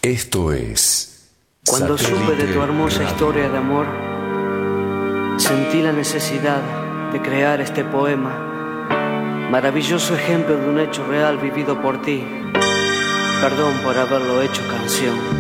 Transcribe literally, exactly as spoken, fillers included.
Esto es Cuando supe de tu hermosa Radio. historia de amor, sentí la necesidad de crear este poema, maravilloso ejemplo de un hecho real vivido por ti. Perdón por haberlo hecho canción.